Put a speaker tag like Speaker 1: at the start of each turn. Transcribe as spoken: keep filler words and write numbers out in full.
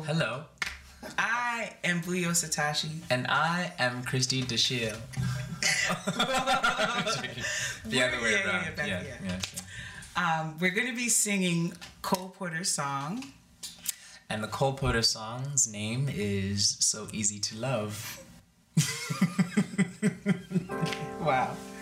Speaker 1: Hello.
Speaker 2: I am Buyo Satoshi.
Speaker 1: And I am Christy DeShiel. The other way
Speaker 2: yeah,
Speaker 1: around.
Speaker 2: Yeah, yeah,
Speaker 1: yeah,
Speaker 2: yeah.
Speaker 1: yeah,
Speaker 2: yeah. Um, we're going to be singing Cole Porter's song.
Speaker 1: And the Cole Porter song's name is So Easy to Love.
Speaker 2: Wow.